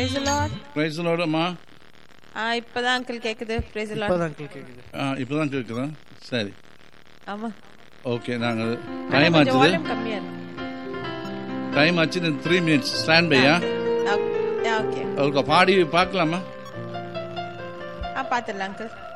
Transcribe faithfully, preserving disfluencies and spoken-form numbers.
Praise the Lord. Praise the Lord அம்மா. ஆ இப்பதான் uncle கேக்குது. Praise the Lord. இப்பதான் அங்கிள் கேக்குது. ஆ இப்பதான் கேக்குதா? சரி. ஆமா. ஓகே நாங்க டைம் ஆச்சு. வால்யூம் கம்மியா இருக்கு. டைம் ஆச்சு. in three minutes stand Bhaiya. Okay. அவருக்கு பாடி பார்க்கலாமா? ஆ பாத்துறலாம் அங்கிள்.